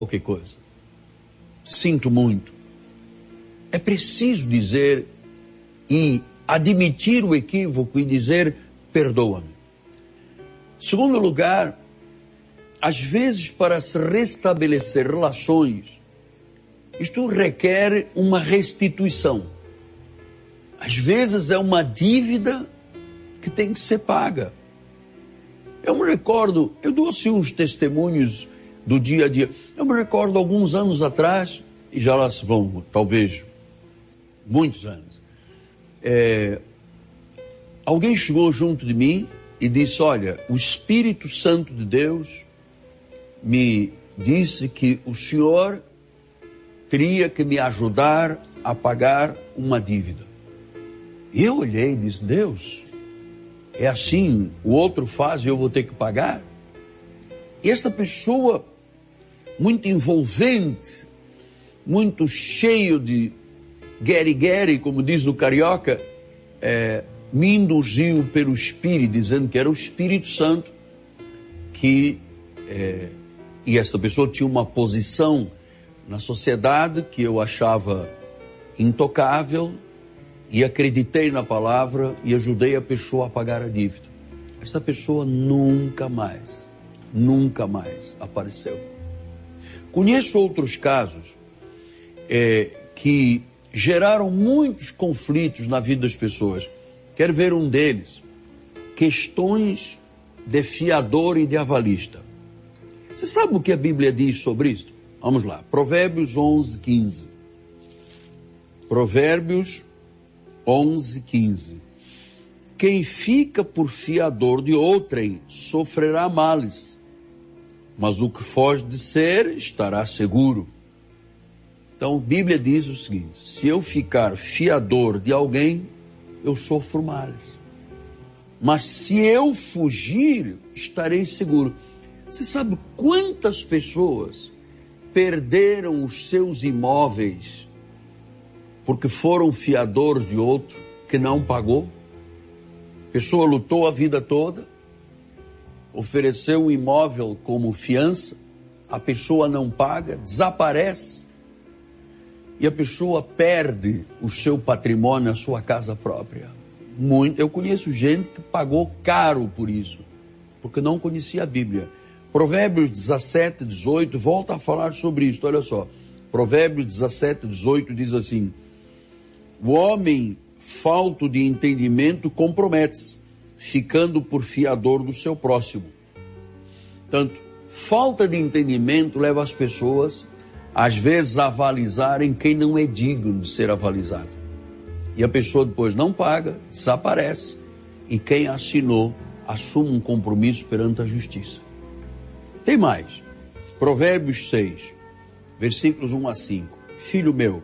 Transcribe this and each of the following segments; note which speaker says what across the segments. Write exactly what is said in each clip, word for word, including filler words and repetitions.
Speaker 1: qualquer coisa. Sinto muito. É preciso dizer e admitir o equívoco e dizer perdoa-me. Segundo lugar, às vezes para se restabelecer relações, isto requer uma restituição. Às vezes é uma dívida que tem que ser paga. Eu me recordo, eu dou assim uns testemunhos do dia a dia. Eu me recordo alguns anos atrás, e já lá se vão talvez muitos anos, é, alguém chegou junto de mim e disse, olha, o Espírito Santo de Deus me disse que o senhor teria que me ajudar a pagar uma dívida. Eu olhei e disse, Deus, é assim, o outro faz e eu vou ter que pagar? E esta pessoa, muito envolvente, muito cheio de gueri-gueri, como diz o carioca, é, me induziu pelo Espírito, dizendo que era o Espírito Santo que... É, e essa pessoa tinha uma posição na sociedade que eu achava intocável e acreditei na palavra e ajudei a pessoa a pagar a dívida. Essa pessoa nunca mais, nunca mais apareceu. Conheço outros casos é, que geraram muitos conflitos na vida das pessoas. Quero ver um deles. Questões de fiador e de avalista. Você sabe o que a Bíblia diz sobre isso? Vamos lá. Provérbios onze, quinze. Provérbios onze, quinze. Quem fica por fiador de outrem sofrerá males, mas o que foge de ser estará seguro. Então, a Bíblia diz o seguinte, se eu ficar fiador de alguém, eu sofro males. Mas se eu fugir, estarei seguro. Você sabe quantas pessoas perderam os seus imóveis porque foram fiador de outro que não pagou? A pessoa lutou a vida toda, ofereceu um imóvel como fiança, a pessoa não paga, desaparece e a pessoa perde o seu patrimônio, a sua casa própria. Muito, eu conheço gente que pagou caro por isso, porque não conhecia a Bíblia. Provérbios dezessete, dezoito, volta a falar sobre isso, olha só. Provérbios dezessete, dezoito diz assim, o homem falto de entendimento compromete-se, ficando por fiador do seu próximo. Portanto, falta de entendimento leva as pessoas, às vezes, a avalizarem quem não é digno de ser avalizado. E a pessoa depois não paga, desaparece, e quem assinou assume um compromisso perante a justiça. Tem mais. Provérbios seis, versículos um a cinco. Filho meu,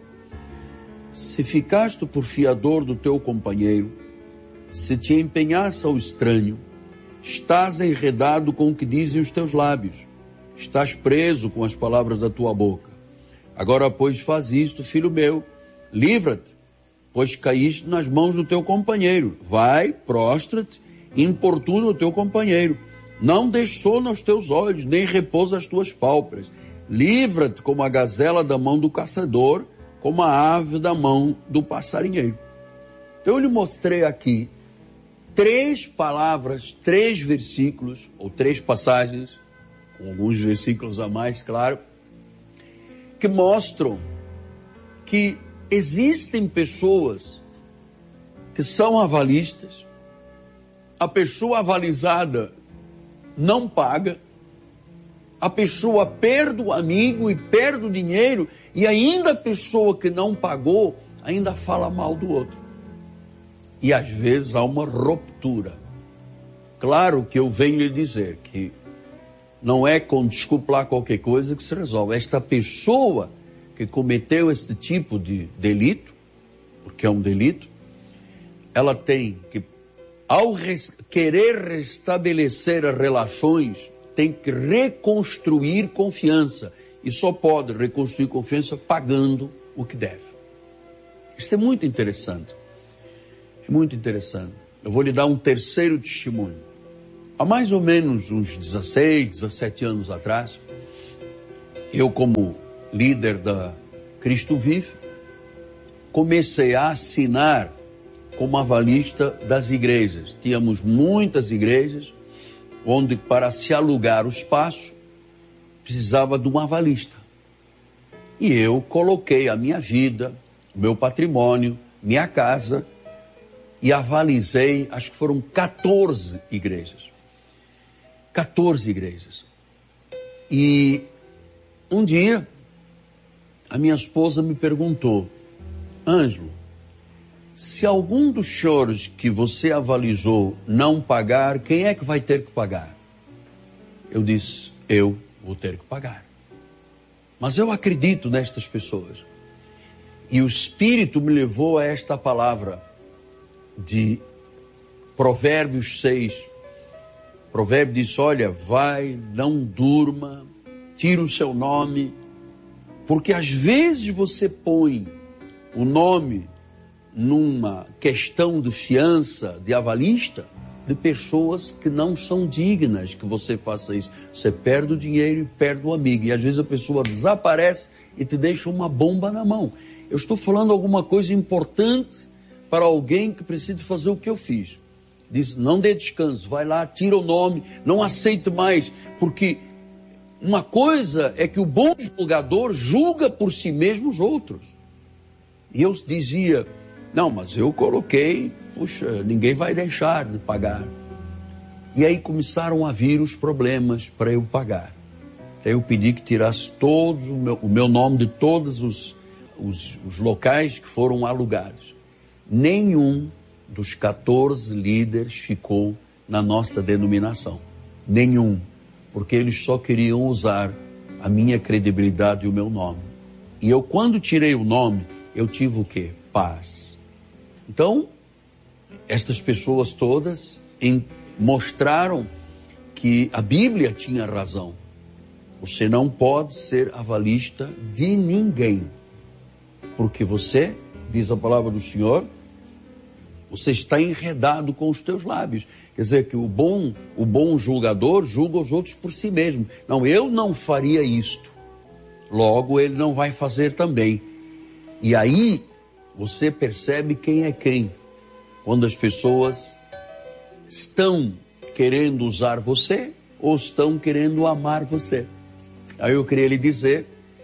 Speaker 1: se ficaste por fiador do teu companheiro, se te empenhasse ao estranho, estás enredado com o que dizem os teus lábios, estás preso com as palavras da tua boca. Agora, pois, faz isto, filho meu, livra-te, pois caíste nas mãos do teu companheiro. Vai, prostra-te, importuna o teu companheiro. Não deixe sono aos teus olhos, nem repousa as tuas pálpebras. Livra-te como a gazela da mão do caçador, como a ave da mão do passarinheiro. Então eu lhe mostrei aqui três palavras, três versículos, ou três passagens, com alguns versículos a mais, claro, que mostram que existem pessoas que são avalistas, a pessoa avalizada não paga, a pessoa perde o amigo e perde o dinheiro, e ainda a pessoa que não pagou ainda fala mal do outro. E às vezes há uma ruptura. Claro que eu venho lhe dizer que não é com desculpar qualquer coisa que se resolve. Esta pessoa que cometeu este tipo de delito, porque é um delito, ela tem que, ao res, querer restabelecer as relações, tem que reconstruir confiança. E só pode reconstruir confiança pagando o que deve. Isso é muito interessante. É muito interessante. Eu vou lhe dar um terceiro testemunho. Há mais ou menos uns dezesseis, dezessete anos atrás, eu, como líder da Cristo Vive, comecei a assinar como avalista das igrejas. Tínhamos muitas igrejas onde, para se alugar o espaço, precisava de um avalista. E eu coloquei a minha vida, o meu patrimônio, minha casa, e avalizei, acho que foram quatorze igrejas. quatorze igrejas. E um dia, a minha esposa me perguntou: Ângelo, se algum dos senhores que você avalizou não pagar, quem é que vai ter que pagar? Eu disse: eu vou ter que pagar. Mas eu acredito nestas pessoas. E o Espírito me levou a esta palavra de Provérbios seis. Provérbio diz: olha, vai, não durma, tira o seu nome, porque às vezes você põe o nome numa questão de fiança, de avalista, de pessoas que não são dignas que você faça isso. Você perde o dinheiro e perde o amigo. E às vezes a pessoa desaparece e te deixa uma bomba na mão. Eu estou falando alguma coisa importante para alguém que precisa fazer o que eu fiz. Diz: não dê descanso, vai lá, tira o nome, não aceite mais, porque uma coisa é que o bom julgador julga por si mesmo os outros. E eu dizia: não, mas eu coloquei, puxa, ninguém vai deixar de pagar. E aí começaram a vir os problemas para eu pagar. Aí eu pedi que tirasse todos o meu, o meu nome de todos os, os, os locais que foram alugados. Nenhum dos quatorze líderes ficou na nossa denominação. Nenhum. Porque eles só queriam usar a minha credibilidade e o meu nome. E eu, quando tirei o nome, eu tive o quê? Paz. Então, estas pessoas todas em, mostraram que a Bíblia tinha razão. Você não pode ser avalista de ninguém. Porque você, diz a palavra do Senhor, você está enredado com os teus lábios. Quer dizer que o bom, o bom julgador julga os outros por si mesmo. Não, eu não faria isto. Logo, ele não vai fazer também. E aí, você percebe quem é quem. Quando as pessoas estão querendo usar você ou estão querendo amar você. Aí eu queria lhe dizer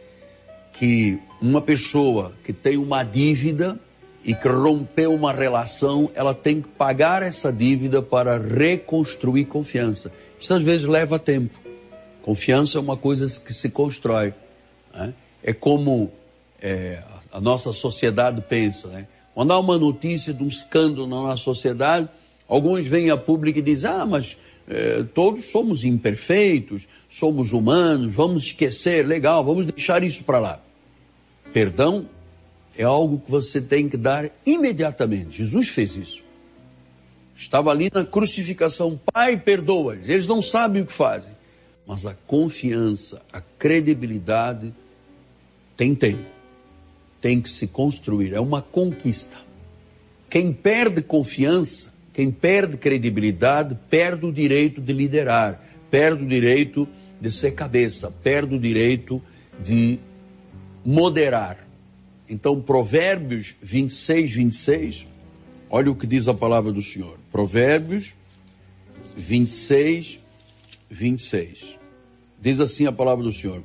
Speaker 1: que uma pessoa que tem uma dívida e que rompeu uma relação, ela tem que pagar essa dívida para reconstruir confiança. Isso às vezes leva tempo. Confiança é uma coisa que se constrói, né? É como é, a nossa sociedade pensa, né? Quando há uma notícia de um escândalo na nossa sociedade, alguns vêm a público e dizem: ah, mas é, todos somos imperfeitos, somos humanos, vamos esquecer, legal, vamos deixar isso para lá. Perdão é algo que você tem que dar imediatamente. Jesus fez isso. Estava ali na crucificação: Pai, perdoa-lhes. Eles não sabem o que fazem. Mas a confiança, a credibilidade tem tempo. Tem que se construir. É uma conquista. Quem perde confiança, quem perde credibilidade, perde o direito de liderar, perde o direito de ser cabeça, perde o direito de moderar. Então, Provérbios vinte e seis, vinte e seis, olha o que diz a palavra do Senhor. Provérbios vinte e seis, vinte e seis. Diz assim a palavra do Senhor: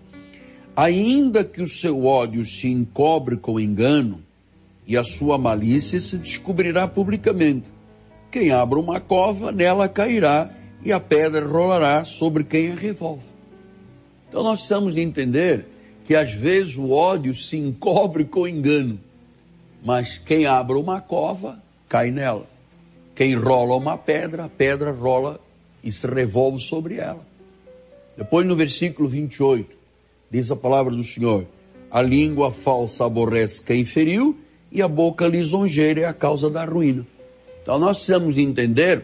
Speaker 1: ainda que o seu ódio se encobre com engano, e a sua malícia se descobrirá publicamente. Quem abre uma cova, nela cairá, e a pedra rolará sobre quem a revolve. Então nós precisamos de entender que às vezes o ódio se encobre com engano, mas quem abre uma cova, cai nela. Quem rola uma pedra, a pedra rola e se revolve sobre ela. Depois no versículo vinte e oito, diz a palavra do Senhor: a língua falsa aborrece quem feriu, e a boca lisonjeira é a causa da ruína. Então nós precisamos de entender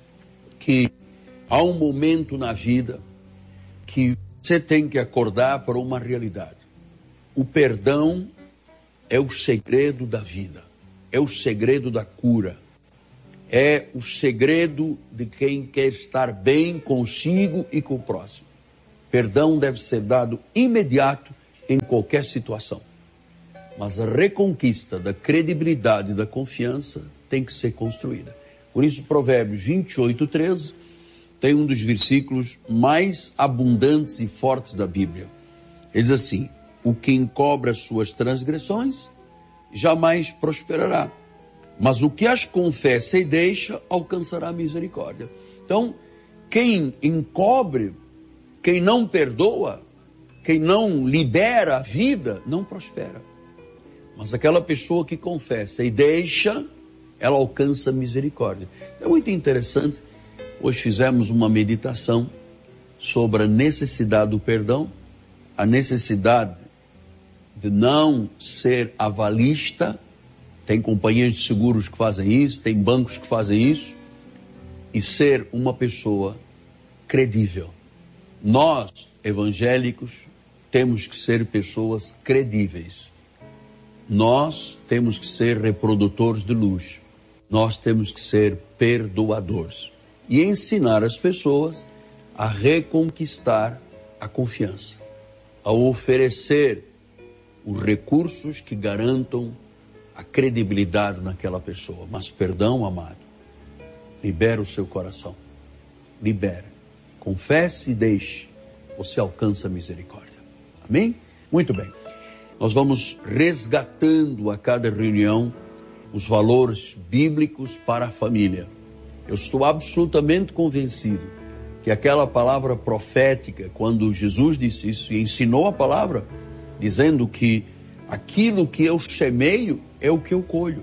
Speaker 1: que há um momento na vida que você tem que acordar para uma realidade. O perdão é o segredo da vida, é o segredo da cura, é o segredo de quem quer estar bem consigo e com o próximo. Perdão deve ser dado imediato em qualquer situação. Mas a reconquista da credibilidade e da confiança tem que ser construída. Por isso, Provérbios vinte e oito, treze, tem um dos versículos mais abundantes e fortes da Bíblia. Ele diz assim: o que encobre as suas transgressões jamais prosperará, mas o que as confessa e deixa alcançará misericórdia. Então, quem encobre, quem não perdoa, quem não libera a vida, não prospera. Mas aquela pessoa que confessa e deixa, ela alcança misericórdia. É muito interessante. Hoje fizemos uma meditação sobre a necessidade do perdão, a necessidade de não ser avalista. Tem companhias de seguros que fazem isso, tem bancos que fazem isso, e ser uma pessoa credível. Nós, evangélicos, temos que ser pessoas credíveis. Nós temos que ser reprodutores de luz. Nós temos que ser perdoadores. E ensinar as pessoas a reconquistar a confiança, a oferecer os recursos que garantam a credibilidade naquela pessoa. Mas perdão, amado, libera o seu coração. Libera. Confesse e deixe. Você alcança a misericórdia. Amém? Muito bem. Nós vamos resgatando a cada reunião os valores bíblicos para a família. Eu estou absolutamente convencido que aquela palavra profética, quando Jesus disse isso e ensinou a palavra, dizendo que aquilo que eu semeio é o que eu colho.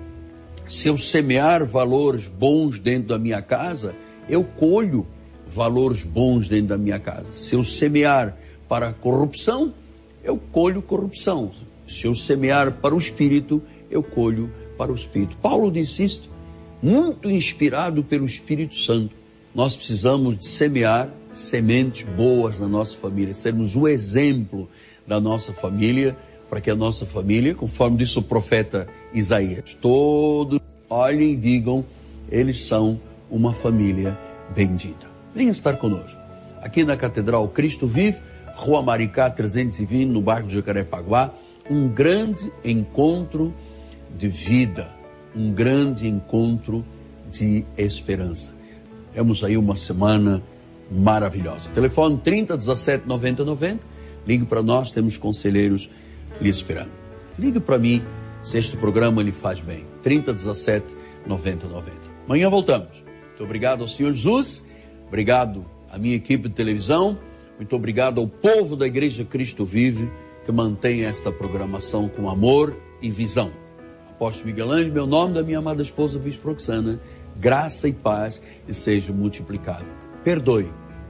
Speaker 1: Se eu semear valores bons dentro da minha casa, eu colho valores bons dentro da minha casa. Se eu semear para a corrupção, eu colho corrupção. Se eu semear para o Espírito, eu colho para o Espírito. Paulo disse isso, muito inspirado pelo Espírito Santo. Nós precisamos de semear sementes boas na nossa família, sermos o exemplo da nossa família, para que a nossa família, conforme disse o profeta Isaías, todos olhem e digam, eles são uma família bendita. Venha estar conosco, aqui na Catedral Cristo Vive, Rua Maricá trezentos e vinte, no bairro de Jacarepaguá, um grande encontro de vida, um grande encontro de esperança. Temos aí uma semana maravilhosa. Telefone trinta, dezessete, noventa, noventa. Ligue para nós, temos conselheiros lhe esperando. Ligue para mim se este programa lhe faz bem. trinta, dezessete, noventa, noventa. Amanhã voltamos. Muito obrigado ao Senhor Jesus. Obrigado à minha equipe de televisão. Muito obrigado ao povo da Igreja Cristo Vive, que mantém esta programação com amor e visão. Apóstolo Miguel Ângelo, meu nome, da minha amada esposa Bispo Roxana, graça e paz e seja multiplicado. Perdoe,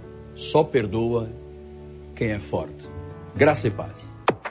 Speaker 1: só perdoa quem é forte. Graça e paz.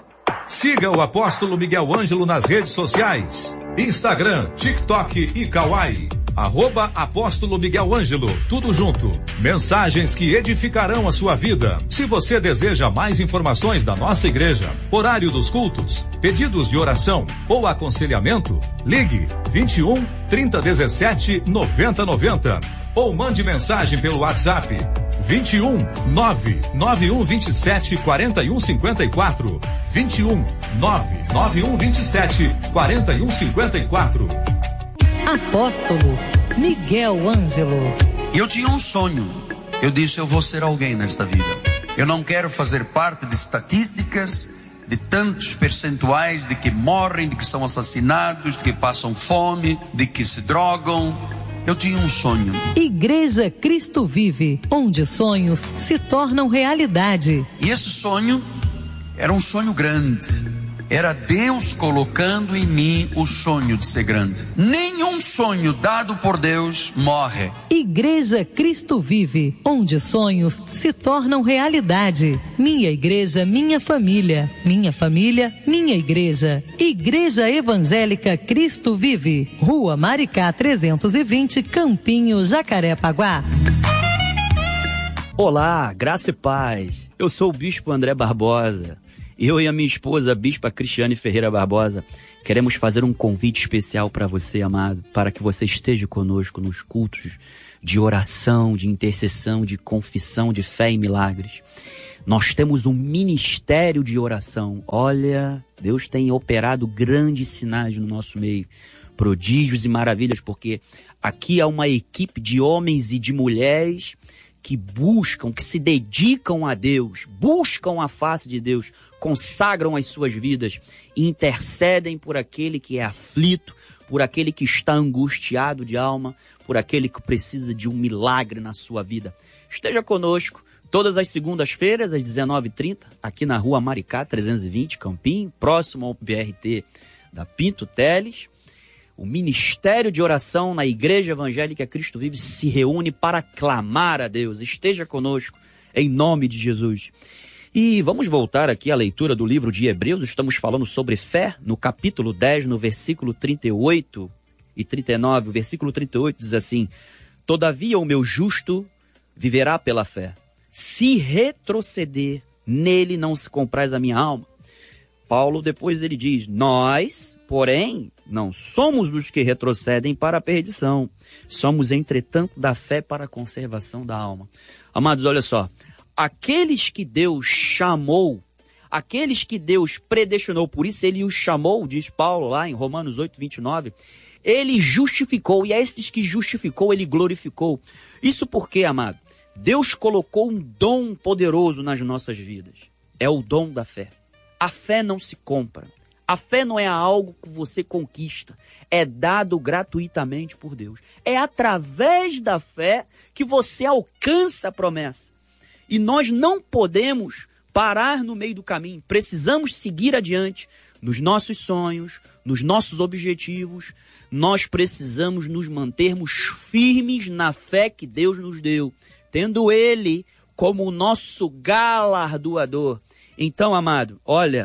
Speaker 2: Siga o Apóstolo Miguel Ângelo nas redes sociais, Instagram, TikTok e Kawaii. Arroba Apóstolo Miguel Ângelo, tudo junto. Mensagens que edificarão a sua vida. Se você deseja mais informações da nossa igreja, horário dos cultos, pedidos de oração ou aconselhamento, ligue vinte e um, trinta, dezessete, noventa, noventa ou mande mensagem pelo WhatsApp vinte e um, nove nove um vinte e sete, quarenta e um cinquenta e quatro, vinte e um, nove nove um vinte e sete, quarenta e um cinquenta e quatro.
Speaker 3: Apóstolo Miguel Ângelo.
Speaker 1: Eu tinha um sonho. Eu disse, eu vou ser alguém nesta vida. Eu não quero fazer parte de estatísticas, de tantos percentuais de que morrem, de que são assassinados, de que passam fome, de que se drogam. Eu tinha um sonho.
Speaker 3: Igreja Cristo Vive, onde sonhos se tornam realidade.
Speaker 1: E esse sonho era um sonho grande. Era Deus colocando em mim o sonho de ser grande. Nenhum sonho dado por Deus morre.
Speaker 3: Igreja Cristo Vive, onde sonhos se tornam realidade. Minha igreja, minha família. Minha família, minha igreja. Igreja Evangélica Cristo Vive. Rua Maricá trezentos e vinte, Campinho, Jacarepaguá.
Speaker 4: Olá, graça e paz. Eu sou o Bispo André Barbosa. Eu e a minha esposa, a Bispa Cristiane Ferreira Barbosa, queremos fazer um convite especial para você, amado, para que você esteja conosco nos cultos de oração, de intercessão, de confissão, de fé e milagres. Nós temos um ministério de oração. Olha, Deus tem operado grandes sinais no nosso meio, prodígios e maravilhas, porque aqui há uma equipe de homens e de mulheres que buscam, que se dedicam a Deus, buscam a face de Deus, consagram as suas vidas e intercedem por aquele que é aflito, por aquele que está angustiado de alma, por aquele que precisa de um milagre na sua vida. Esteja conosco todas as segundas-feiras, às dezenove e trinta, aqui na rua Maricá, trezentos e vinte, Campinho, próximo ao B R T da Pinto Teles. O Ministério de Oração na Igreja Evangélica Cristo Vive se reúne para clamar a Deus. Esteja conosco, em nome de Jesus. E vamos voltar aqui à leitura do livro de Hebreus. Estamos falando sobre fé, no capítulo dez, no versículo trinta e oito e trinta e nove. O versículo trinta e oito diz assim: todavia o meu justo viverá pela fé. Se retroceder, nele não se compraz a minha alma. Paulo depois ele diz: nós, porém, não somos dos que retrocedem para a perdição. Somos, entretanto, da fé para a conservação da alma. Amados, olha só. Aqueles que Deus chamou, aqueles que Deus predestinou, por isso ele os chamou, diz Paulo lá em Romanos oito, vinte e nove, ele justificou, e a esses que justificou, ele glorificou. Isso porque, amado, Deus colocou um dom poderoso nas nossas vidas. É o dom da fé. A fé não se compra. A fé não é algo que você conquista. É dado gratuitamente por Deus. É através da fé que você alcança a promessa. E nós não podemos parar no meio do caminho. Precisamos seguir adiante nos nossos sonhos, nos nossos objetivos. Nós precisamos nos mantermos firmes na fé que Deus nos deu, tendo Ele como o nosso galardoador. Então, amado, olha,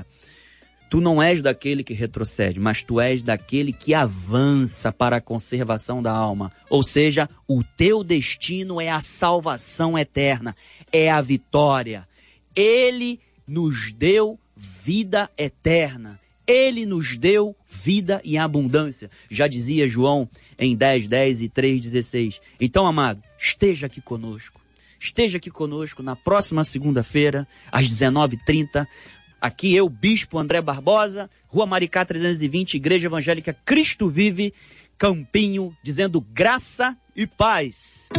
Speaker 4: tu não és daquele que retrocede, mas tu és daquele que avança para a conservação da alma. Ou seja, o teu destino é a salvação eterna, é a vitória. Ele nos deu vida eterna. Ele nos deu vida em abundância. Já dizia João em dez, dez e três, dezesseis. Então, amado, esteja aqui conosco. Esteja aqui conosco na próxima segunda-feira, às dezenove e trinta. Aqui eu, Bispo André Barbosa, Rua Maricá trezentos e vinte, Igreja Evangélica Cristo Vive, Campinho, dizendo graça e paz.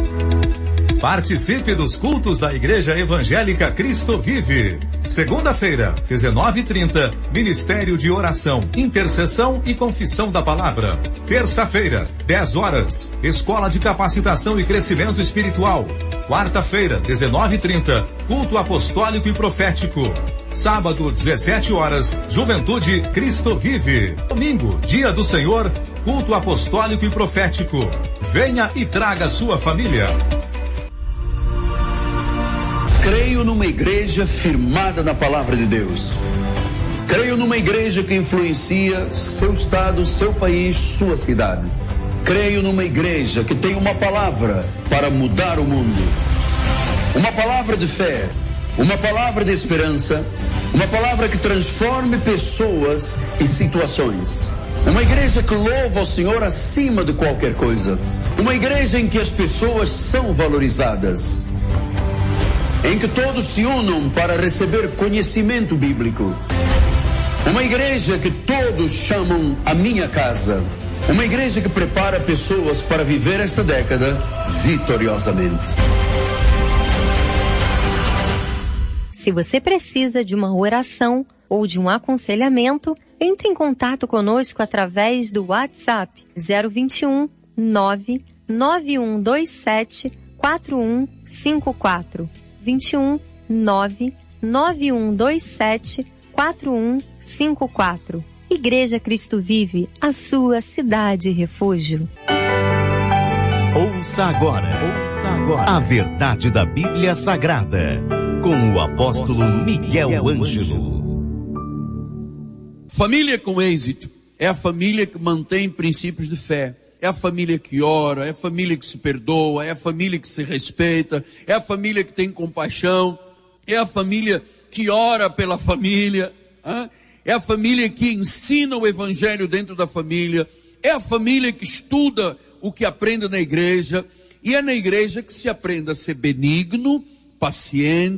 Speaker 2: Participe dos cultos da Igreja Evangélica Cristo Vive. Segunda-feira, dezenove e trinta, Ministério de Oração, Intercessão e Confissão da Palavra. Terça-feira, dez horas, Escola de Capacitação e Crescimento Espiritual. Quarta-feira, dezenove e trinta, Culto Apostólico e Profético. Sábado, dezessete horas, Juventude Cristo Vive. Domingo, Dia do Senhor, Culto Apostólico e Profético. Venha e traga sua família.
Speaker 1: Creio numa igreja firmada na palavra de Deus. Creio numa igreja que influencia seu estado, seu país, sua cidade. Creio numa igreja que tem uma palavra para mudar o mundo. Uma palavra de fé, uma palavra de esperança, uma palavra que transforme pessoas e situações. Uma igreja que louva ao Senhor acima de qualquer coisa. Uma igreja em que as pessoas são valorizadas. Em que todos se unam para receber conhecimento bíblico. Uma igreja que todos chamam a minha casa. Uma igreja que prepara pessoas para viver esta década vitoriosamente.
Speaker 5: Se você precisa de uma oração ou de um aconselhamento, entre em contato conosco através do WhatsApp zero vinte e um, nove nove um dois sete, quatro um cinco quatro. vinte e um, nove nove um dois sete, quatro um cinco quatro. Igreja Cristo Vive, a sua cidade refúgio.
Speaker 6: Ouça agora, ouça agora a verdade da Bíblia Sagrada, com o apóstolo Miguel Ângelo.
Speaker 1: Família com êxito é a família que mantém princípios de fé. É a família que ora, é a família que se perdoa, é a família que se respeita, é a família que tem compaixão, é a família que ora pela família, hein? É a família que ensina o evangelho dentro da família, é a família que estuda o que aprende na igreja, e é na igreja que se aprende a ser benigno, paciente,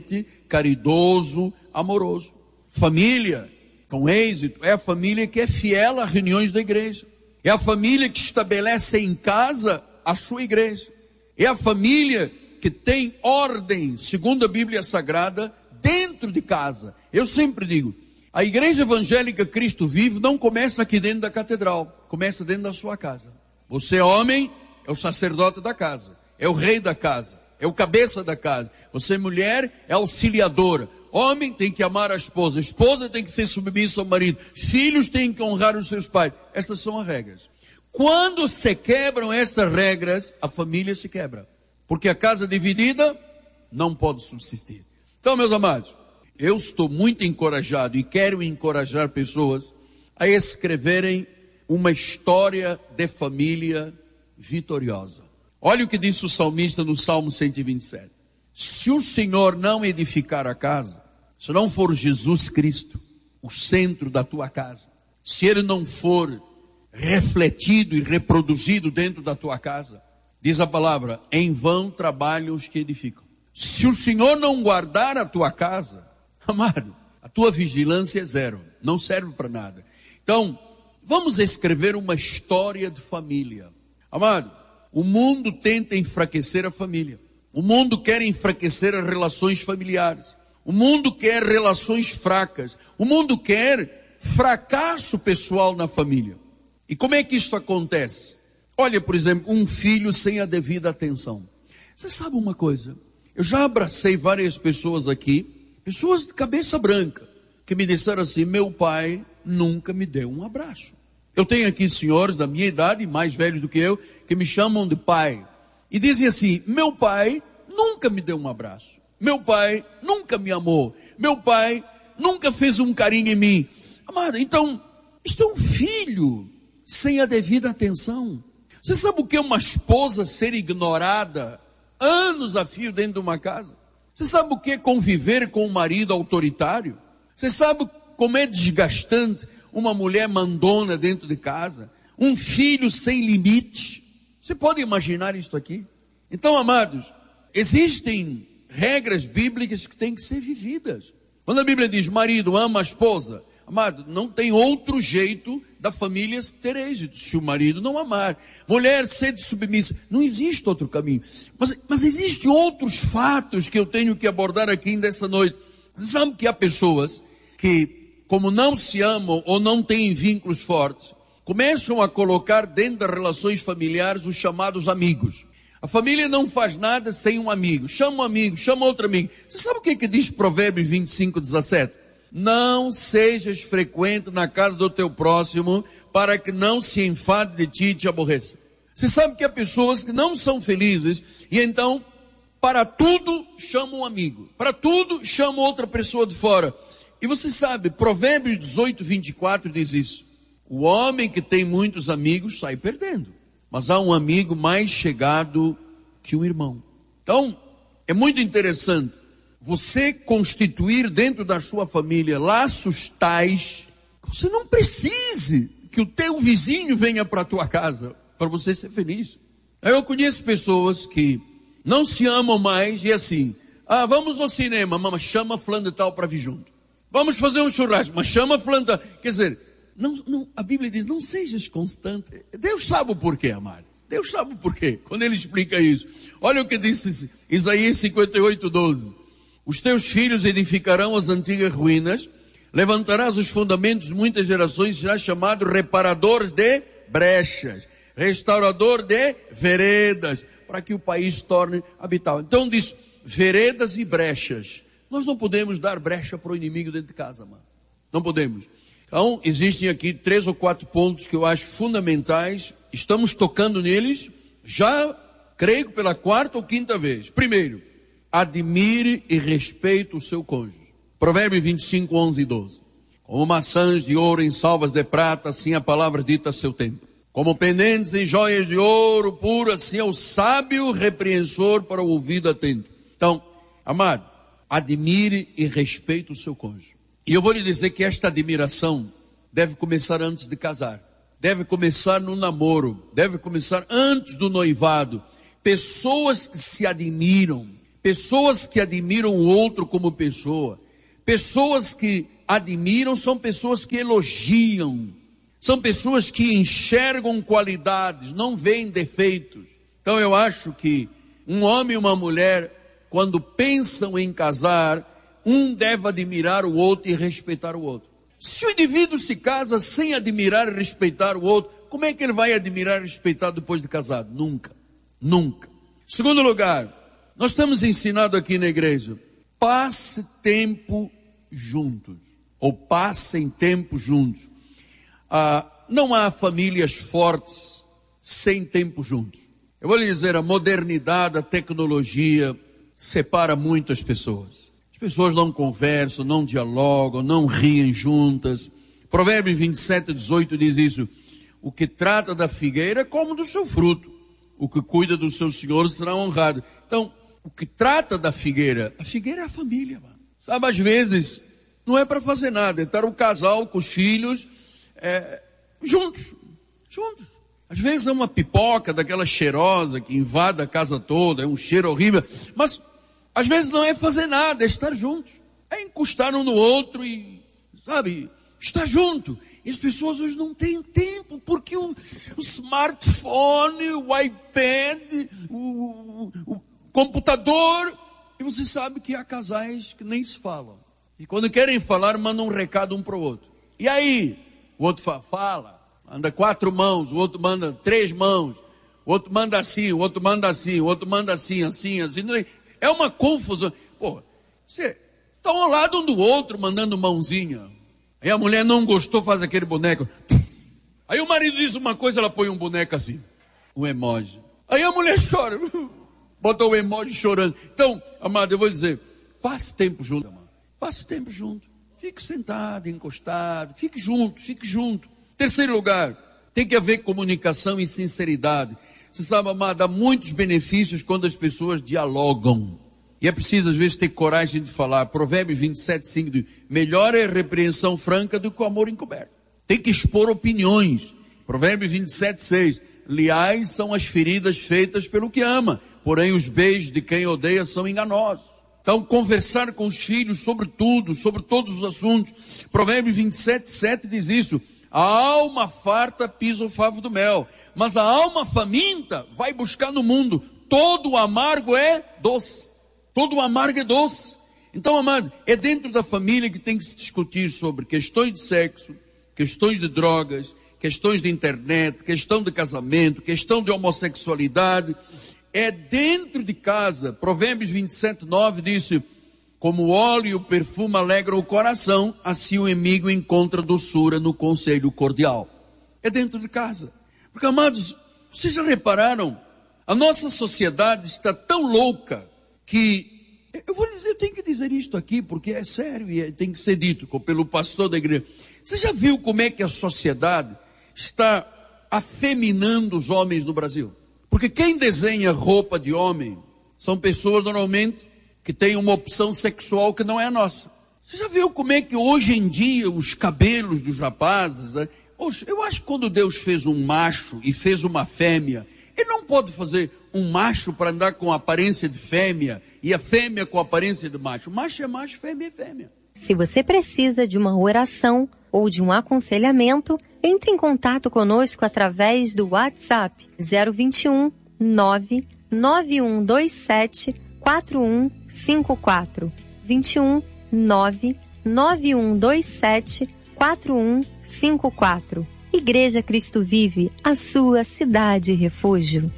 Speaker 1: caridoso, amoroso. Família com êxito é a família que é fiel às reuniões da igreja. É a família que estabelece em casa a sua igreja. É a família que tem ordem, segundo a Bíblia Sagrada, dentro de casa. Eu sempre digo, a igreja evangélica Cristo Vive não começa aqui dentro da catedral, começa dentro da sua casa. Você, homem, é o sacerdote da casa, é o rei da casa, é o cabeça da casa. Você, mulher, é auxiliadora. Homem tem que amar a esposa, a esposa tem que ser submissa ao marido, filhos têm que honrar os seus pais. Estas são as regras. Quando se quebram estas regras, a família se quebra. Porque a casa dividida não pode subsistir. Então, meus amados, eu estou muito encorajado e quero encorajar pessoas a escreverem uma história de família vitoriosa. Olha o que disse o salmista no Salmo cento e vinte e sete. Se o Senhor não edificar a casa, se não for Jesus Cristo o centro da tua casa, se Ele não for refletido e reproduzido dentro da tua casa, diz a palavra, em vão trabalham os que edificam. Se o Senhor não guardar a tua casa, amado, a tua vigilância é zero, não serve para nada. Então, vamos escrever uma história de família. Amado, o mundo tenta enfraquecer a família. O mundo quer enfraquecer as relações familiares. O mundo quer relações fracas. O mundo quer fracasso pessoal na família. E como é que isso acontece? Olha, por exemplo, um filho sem a devida atenção. Você sabe uma coisa? Eu já abracei várias pessoas aqui, pessoas de cabeça branca, que me disseram assim, meu pai nunca me deu um abraço. Eu tenho aqui senhores da minha idade, mais velhos do que eu, que me chamam de pai. E dizem assim, meu pai nunca me deu um abraço. Meu pai nunca me amou. Meu pai nunca fez um carinho em mim. Amado, então, isto é um filho sem a devida atenção. Você sabe o que é uma esposa ser ignorada anos a fio dentro de uma casa? Você sabe o que é conviver com um marido autoritário? Você sabe como é desgastante uma mulher mandona dentro de casa? Um filho sem limite? Você pode imaginar isso aqui? Então, amados, existem regras bíblicas que têm que ser vividas. Quando a Bíblia diz, marido ama a esposa, amado, não tem outro jeito da família ter êxito, se o marido não amar. Mulher, sede submissa, não existe outro caminho. Mas, mas existem outros fatos que eu tenho que abordar aqui nessa noite. Sabe que há pessoas que, como não se amam ou não têm vínculos fortes, começam a colocar dentro das relações familiares os chamados amigos. A família não faz nada sem um amigo. Chama um amigo, chama outro amigo. Você sabe o que, que diz Provérbios vinte e cinco, dezessete? Não sejas frequente na casa do teu próximo, para que não se enfade de ti e te aborreça. Você sabe que há pessoas que não são felizes, e então, para tudo, chamam um amigo. Para tudo, chamam outra pessoa de fora. E você sabe, Provérbios dezoito, vinte e quatro diz isso. O homem que tem muitos amigos sai perdendo. Mas há um amigo mais chegado que um irmão. Então, é muito interessante você constituir dentro da sua família laços tais que você não precise que o teu vizinho venha para a tua casa para você ser feliz. Eu conheço pessoas que não se amam mais e assim, ah, vamos ao cinema, mas chama fulano de tal para vir junto. Vamos fazer um churrasco, mas chama fulano de tal. Quer dizer, Não, não, a Bíblia diz, não sejas constante. Deus sabe o porquê, amado. Deus sabe o porquê, quando Ele explica isso. Olha o que disse Isaías cinquenta e oito, doze. Os teus filhos edificarão as antigas ruínas, levantarás os fundamentos de muitas gerações, serás chamado reparadores de brechas, restaurador de veredas, para que o país se torne habitável. Então diz, veredas e brechas. Nós não podemos dar brecha para o inimigo dentro de casa, mano. Não podemos. Então, existem aqui três ou quatro pontos que eu acho fundamentais. Estamos tocando neles, já creio pela quarta ou quinta vez. Primeiro, admire e respeite o seu cônjuge. Provérbios vinte e cinco, onze e doze. Como maçãs de ouro em salvas de prata, assim a palavra dita a seu tempo. Como pendentes em joias de ouro puro, assim é o sábio repreensor para o ouvido atento. Então, amado, admire e respeite o seu cônjuge. E eu vou lhe dizer que esta admiração deve começar antes de casar. Deve começar no namoro. Deve começar antes do noivado. Pessoas que se admiram, Pessoas que admiram o outro como pessoa. Pessoas que admiram são pessoas que elogiam. São pessoas que enxergam qualidades, não veem defeitos. Então eu acho que um homem e uma mulher, quando pensam em casar, um deve admirar o outro e respeitar o outro. Se o indivíduo se casa sem admirar e respeitar o outro, como é que ele vai admirar e respeitar depois de casado? Nunca, nunca. Segundo lugar, nós estamos ensinados aqui na igreja, passe tempo juntos, ou passem tempo juntos. Ah, não há famílias fortes sem tempo juntos. Eu vou lhe dizer, a modernidade, a tecnologia separa muito as pessoas. As pessoas não conversam, não dialogam, não riem juntas. Provérbios vinte e sete, dezoito diz isso. O que trata da figueira come do seu fruto. O que cuida do seu senhor será honrado. Então, o que trata da figueira, a figueira é a família, mano. Sabe, às vezes, não é para fazer nada, é estar o casal com os filhos, é, juntos, juntos. Às vezes é uma pipoca daquela cheirosa que invade a casa toda, é um cheiro horrível, mas às vezes não é fazer nada, é estar juntos. É encostar um no outro e, sabe, estar junto. E as pessoas hoje não têm tempo, porque o, o smartphone, o iPad, o, o computador, e você sabe que há casais que nem se falam. E quando querem falar, mandam um recado um para o outro. E aí, o outro fala, fala, manda quatro mãos, o outro manda três mãos, o outro manda assim, o outro manda assim, o outro manda assim, assim, assim. É uma confusão. Pô, você está ao lado um do outro, mandando mãozinha. Aí a mulher não gostou, faz aquele boneco. Aí o marido diz uma coisa, ela põe um boneco assim, um emoji. Aí a mulher chora, bota o emoji chorando. Então, amado, eu vou dizer, passe tempo junto, amado. Passe tempo junto. Fique sentado, encostado, fique junto, fique junto. Terceiro lugar, tem que haver comunicação e sinceridade. Você sabe, amado, há muitos benefícios quando as pessoas dialogam. E é preciso, às vezes, ter coragem de falar. Provérbios vinte e sete, cinco diz, melhor é a repreensão franca do que o amor encoberto. Tem que expor opiniões. Provérbios vinte e sete, seis, leais são as feridas feitas pelo que ama, porém os beijos de quem odeia são enganosos. Então, conversar com os filhos sobre tudo, sobre todos os assuntos. Provérbios vinte e sete, sete diz isso. A alma farta pisa o favo do mel, mas a alma faminta vai buscar no mundo. Todo o amargo é doce. Todo o amargo é doce. Então, amado, é dentro da família que tem que se discutir sobre questões de sexo, questões de drogas, questões de internet, questão de casamento, questão de homossexualidade. É dentro de casa. Provérbios vinte e sete, nove disse, como o óleo e o perfume alegram o coração, assim o amigo encontra doçura no conselho cordial. É dentro de casa. Porque, amados, vocês já repararam? A nossa sociedade está tão louca que, eu vou dizer, eu tenho que dizer isto aqui, porque é sério e tem que ser dito pelo pastor da igreja. Você já viu como é que a sociedade está afeminando os homens no Brasil? Porque quem desenha roupa de homem são pessoas normalmente que têm uma opção sexual que não é a nossa. Você já viu como é que hoje em dia os cabelos dos rapazes, né? Hoje, eu acho que quando Deus fez um macho e fez uma fêmea, Ele não pode fazer um macho para andar com a aparência de fêmea e a fêmea com a aparência de macho. Macho é macho, fêmea é fêmea.
Speaker 5: Se você precisa de uma oração ou de um aconselhamento, entre em contato conosco através do WhatsApp zero vinte e um, nove nove um dois sete, quatro um cinco quatro. vinte e um, nove nove um dois sete, quatro um cinco quatro. Igreja Cristo Vive, a sua cidade refúgio.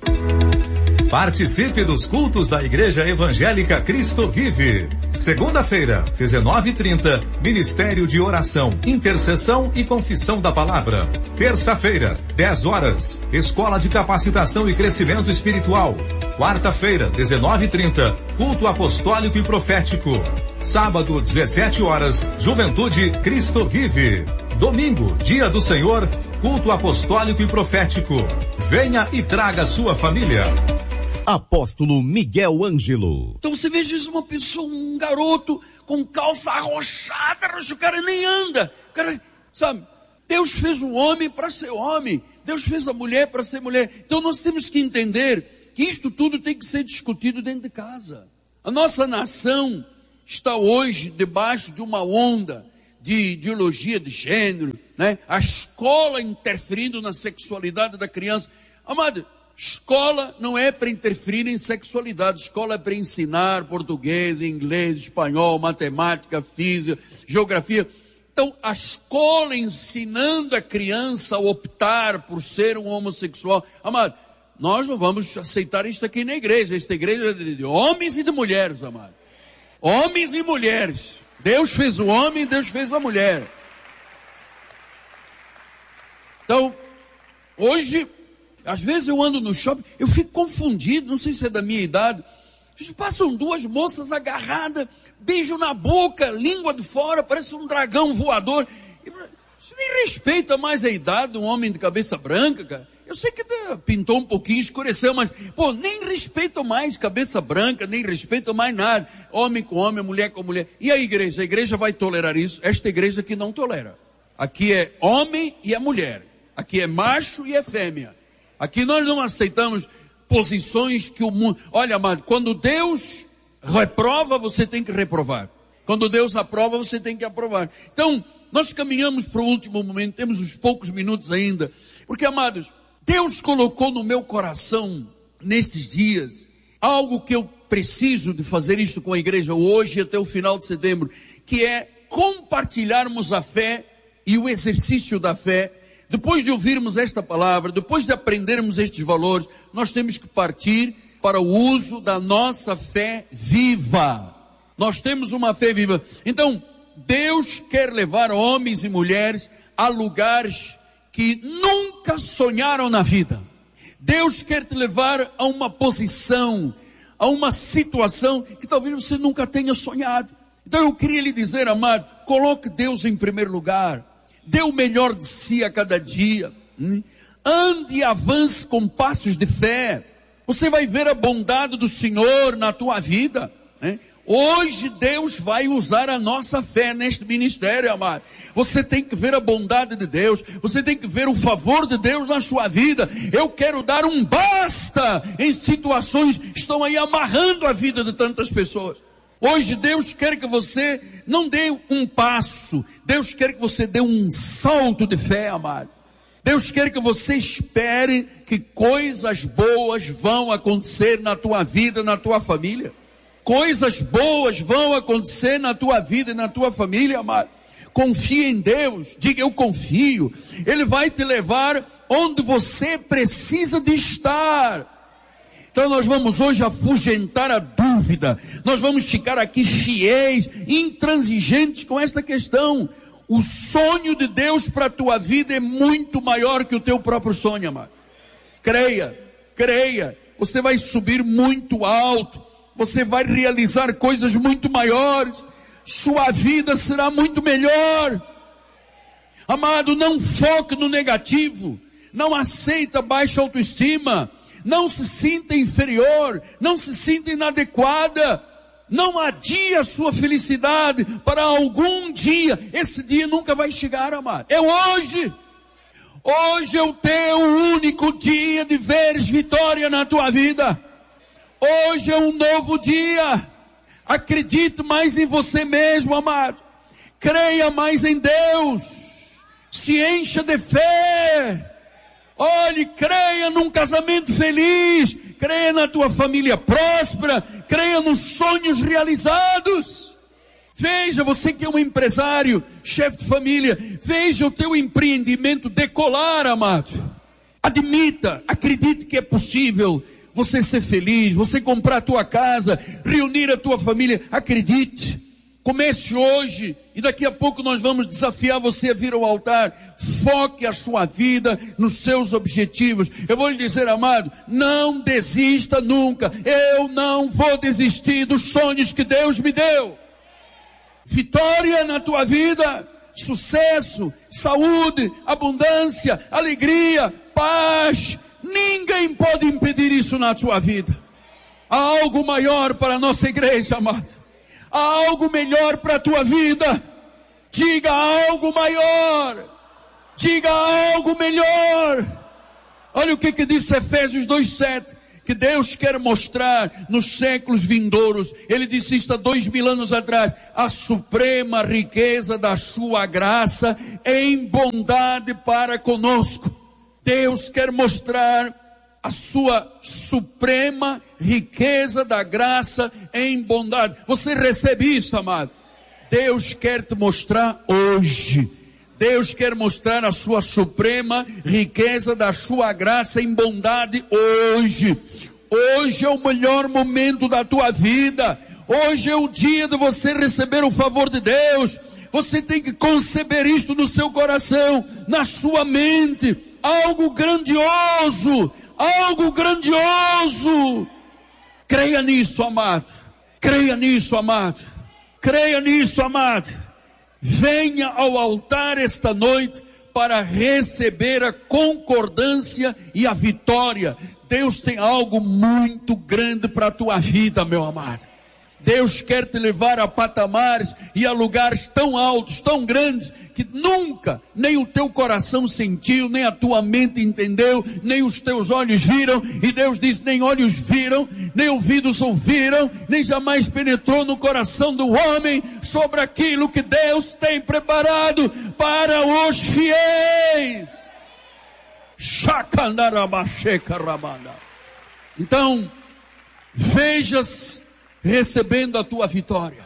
Speaker 2: Participe dos cultos da Igreja Evangélica Cristo Vive. Segunda-feira, dezenove e trinta, Ministério de Oração, Intercessão e Confissão da Palavra. Terça-feira, dez horas, Escola de Capacitação e Crescimento Espiritual. Quarta-feira, dezenove e trinta, Culto Apostólico e Profético. Sábado, dezessete horas, Juventude Cristo Vive. Domingo, Dia do Senhor, Culto Apostólico e Profético. Venha e traga sua família.
Speaker 6: Apóstolo Miguel Ângelo.
Speaker 1: Então você veja isso, uma pessoa, um garoto com calça arrochada, o cara nem anda. O cara, sabe, Deus fez o homem para ser homem, Deus fez a mulher para ser mulher. Então nós temos que entender que isto tudo tem que ser discutido dentro de casa. A nossa nação está hoje debaixo de uma onda de ideologia de gênero, né? A escola interferindo na sexualidade da criança. Amado, escola não é para interferir em sexualidade, escola é para ensinar português, inglês, espanhol, matemática, física, geografia. Então, a escola ensinando a criança a optar por ser um homossexual. Amado, nós não vamos aceitar isso aqui na igreja. Esta igreja é de homens e de mulheres, amado. Homens e mulheres. Deus fez o homem, Deus fez a mulher. Então, hoje, às vezes eu ando no shopping, eu fico confundido, não sei se é da minha idade. Passam duas moças agarradas, beijo na boca, língua de fora, parece um dragão voador. Isso nem respeita mais a idade de um homem de cabeça branca, cara. Eu sei que pintou um pouquinho, escureceu, mas, pô, nem respeito mais cabeça branca, nem respeito mais nada. Homem com homem, mulher com mulher. E a igreja? A igreja vai tolerar isso? Esta igreja aqui não tolera. Aqui é homem e é mulher. Aqui é macho e é fêmea. Aqui nós não aceitamos posições que o mundo... Olha, amado, quando Deus reprova, você tem que reprovar. Quando Deus aprova, você tem que aprovar. Então, nós caminhamos para o último momento, temos uns poucos minutos ainda. Porque, amados, Deus colocou no meu coração, nestes dias, algo que eu preciso de fazer isto com a igreja hoje até o final de setembro, que é compartilharmos a fé e o exercício da fé. Depois de ouvirmos esta palavra, depois de aprendermos estes valores, nós temos que partir para o uso da nossa fé viva. Nós temos uma fé viva. Então, Deus quer levar homens e mulheres a lugares que nunca sonharam na vida. Deus quer te levar a uma posição, a uma situação que talvez você nunca tenha sonhado. Então eu queria lhe dizer, amado, coloque Deus em primeiro lugar. Dê o melhor de si a cada dia. Ande e avance com passos de fé. Você vai ver a bondade do Senhor na tua vida. Hoje Deus vai usar a nossa fé neste ministério, amado. Você tem que ver a bondade de Deus. Você tem que ver o favor de Deus na sua vida. Eu quero dar um basta em situações que estão aí amarrando a vida de tantas pessoas. Hoje Deus quer que você não dê um passo. Deus quer que você dê um salto de fé, amado. Deus quer que você espere que coisas boas vão acontecer na tua vida, na tua família. Coisas boas vão acontecer na tua vida e na tua família, amado. Confia em Deus, diga eu confio. Ele vai te levar onde você precisa de estar. Então nós vamos hoje afugentar a dúvida. Nós vamos ficar aqui fiéis, intransigentes com esta questão. O sonho de Deus para a tua vida é muito maior que o teu próprio sonho, amado. Creia, creia. Você vai subir muito alto. Você vai realizar coisas muito maiores. Sua vida será muito melhor. Amado, não foque no negativo. Não aceita baixa autoestima. Não se sinta inferior. Não se sinta inadequada. Não adie a sua felicidade para algum dia. Esse dia nunca vai chegar, amado. É hoje. Hoje é o teu único dia de veres vitória na tua vida. Hoje é um novo dia. Acredite mais em você mesmo, amado. Creia mais em Deus. Se encha de fé. Olhe, creia num casamento feliz. Creia na tua família próspera. Creia nos sonhos realizados. Veja, você que é um empresário, chefe de família, veja o teu empreendimento decolar, amado. Admita, acredite que é possível você ser feliz, você comprar a tua casa, reunir a tua família. Acredite, comece hoje e daqui a pouco nós vamos desafiar você a vir ao altar. Foque a sua vida nos seus objetivos. Eu vou lhe dizer, amado, não desista nunca. Eu não vou desistir dos sonhos que Deus me deu. Vitória na tua vida, sucesso, saúde, abundância, alegria, paz. Ninguém pode impedir isso na sua vida. Há algo maior para a nossa igreja, amado. Há algo melhor para a tua vida. Diga algo maior. Diga algo melhor. Olha o que, que diz Efésios dois, sete. que Deus quer mostrar nos séculos vindouros. Ele disse isto há dois mil anos atrás: a suprema riqueza da sua graça em bondade para conosco. Deus quer mostrar a sua suprema riqueza da graça em bondade. Você recebe isso, amado? Deus quer te mostrar hoje. Deus quer mostrar a sua suprema riqueza da sua graça em bondade hoje. Hoje é o melhor momento da tua vida. Hoje é o dia de você receber o favor de Deus. Você tem que conceber isto no seu coração, na sua mente. Algo grandioso, algo grandioso. Creia nisso, amado. Creia nisso, amado. Creia nisso, amado. Venha ao altar esta noite para receber a concordância e a vitória. Deus tem algo muito grande para a tua vida, meu amado. Deus quer te levar a patamares e a lugares tão altos, tão grandes, que nunca, nem o teu coração sentiu, nem a tua mente entendeu, nem os teus olhos viram. E Deus diz: nem olhos viram, nem ouvidos ouviram, nem jamais penetrou no coração do homem sobre aquilo que Deus tem preparado para os fiéis. Então, vejas recebendo a tua vitória,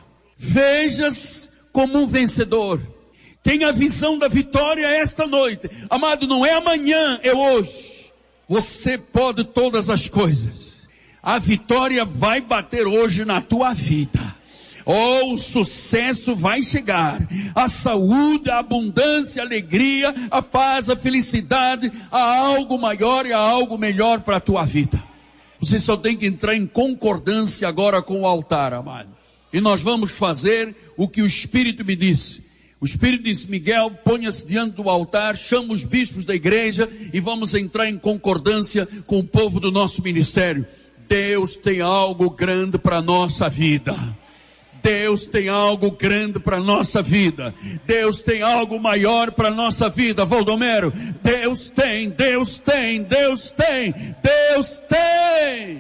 Speaker 1: vejas como um vencedor. Tenha a visão da vitória esta noite. Amado, não é amanhã, é hoje. Você pode todas as coisas. A vitória vai bater hoje na tua vida. Oh, o sucesso vai chegar. A saúde, a abundância, a alegria, a paz, a felicidade. Há algo maior e há algo melhor para a tua vida. Você só tem que entrar em concordância agora com o altar, amado. E nós vamos fazer o que o Espírito me disse. O Espírito disse: Miguel, ponha-se diante do altar, chama os bispos da igreja e vamos entrar em concordância com o povo do nosso ministério. Deus tem algo grande para a nossa vida. Deus tem algo grande para a nossa vida. Deus tem algo maior para a nossa vida, Valdomero. Deus tem, Deus tem, Deus tem, Deus tem.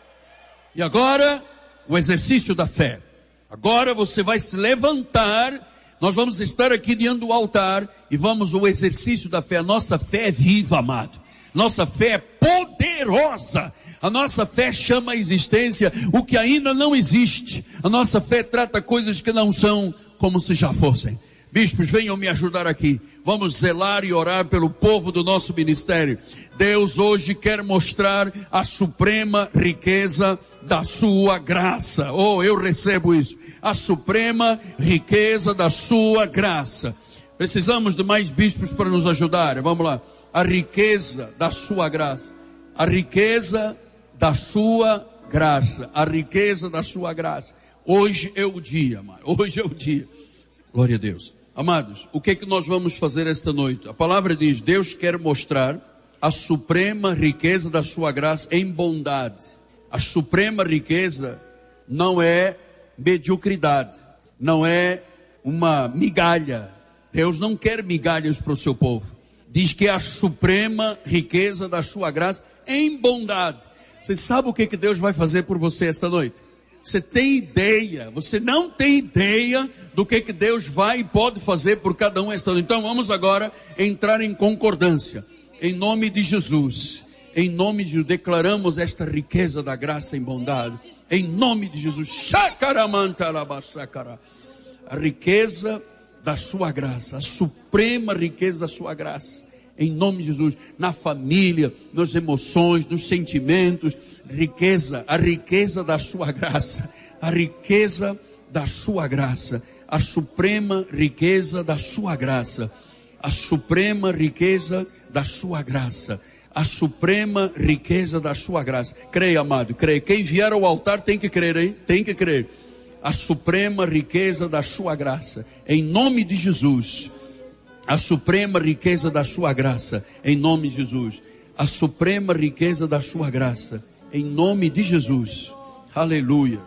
Speaker 1: E agora, o exercício da fé. Agora você vai se levantar. Nós vamos estar aqui diante do altar e vamos ao exercício da fé. A nossa fé é viva, amado. Nossa fé é poderosa. A nossa fé chama à existência o que ainda não existe. A nossa fé trata coisas que não são como se já fossem. Bispos, venham me ajudar aqui. Vamos zelar e orar pelo povo do nosso ministério. Deus hoje quer mostrar a suprema riqueza da sua graça. Oh, eu recebo isso. A suprema riqueza da sua graça. Precisamos de mais bispos para nos ajudar. Vamos lá. A riqueza da sua graça. A riqueza da sua graça. A riqueza da sua graça. Hoje é o dia, amado. Hoje é o dia. Glória a Deus. Amados, o que é que nós vamos fazer esta noite? A palavra diz: Deus quer mostrar a suprema riqueza da sua graça em bondade. A suprema riqueza não é mediocridade, não é uma migalha. Deus não quer migalhas para o seu povo. Diz que é a suprema riqueza da sua graça em bondade. Você sabe o que, que Deus vai fazer por você esta noite? Você tem ideia? Você não tem ideia do que, que Deus vai e pode fazer por cada um esta noite. Então vamos agora entrar em concordância. Em nome de Jesus. Em nome de Jesus, declaramos esta riqueza da graça em bondade. Em nome de Jesus. A riqueza da sua graça. A suprema riqueza da sua graça. Em nome de Jesus. Na família, nas emoções, nos sentimentos. Riqueza. A riqueza da sua graça. A riqueza da sua graça. A suprema riqueza da sua graça. A suprema riqueza da sua graça. A suprema riqueza da sua graça. Creia, amado, creia. Quem vier ao altar tem que crer, hein? Tem que crer. A suprema riqueza da sua graça. Em nome de Jesus. A suprema riqueza da sua graça. Em nome de Jesus. A suprema riqueza da sua graça. Em nome de Jesus. Aleluia.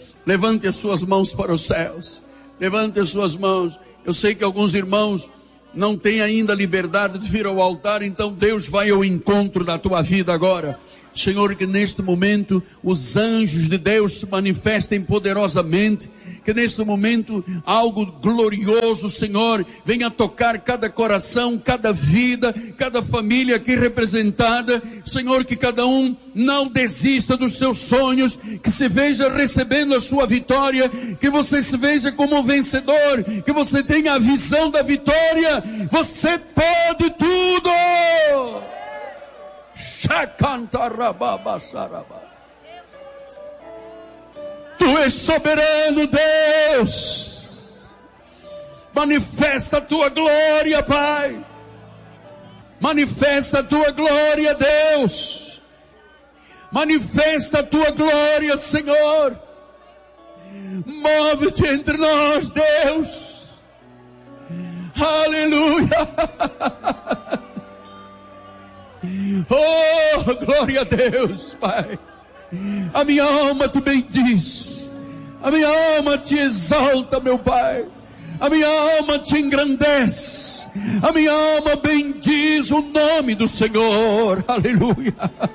Speaker 1: Levante as suas mãos para os céus. Levante as suas mãos. Eu sei que alguns irmãos não tem ainda liberdade de vir ao altar, então Deus vai ao encontro da tua vida agora. Senhor, que neste momento os anjos de Deus se manifestem poderosamente, que neste momento algo glorioso, Senhor, venha tocar cada coração, cada vida, cada família aqui representada. Senhor, que cada um não desista dos seus sonhos, que se veja recebendo a sua vitória, que você se veja como vencedor, que você tenha a visão da vitória. Você pode tudo! Tu és soberano, Deus. Manifesta a tua glória, Pai. Manifesta a tua glória, Deus. Manifesta a tua glória, Senhor. Move-te entre nós, Deus. Aleluia. Oh, glória a Deus, Pai. A minha alma te bendiz. A minha alma te exalta, meu Pai. A minha alma te engrandece. A minha alma bendiz o nome do Senhor. Aleluia.